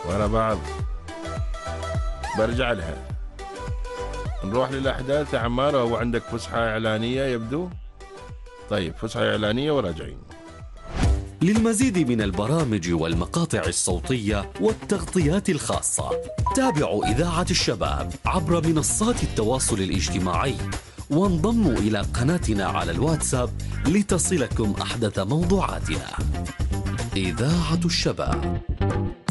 ورا بعض برجع لها. نروح للأحداث يا عمار. هو عندك فسحة إعلانية يبدو. طيب فسحة إعلانية وراجعين. للمزيد من البرامج والمقاطع الصوتية والتغطيات الخاصة تابعوا إذاعة الشباب عبر منصات التواصل الاجتماعي، وانضموا إلى قناتنا على الواتساب لتصلكم أحدث موضوعاتنا. إذاعة الشباب.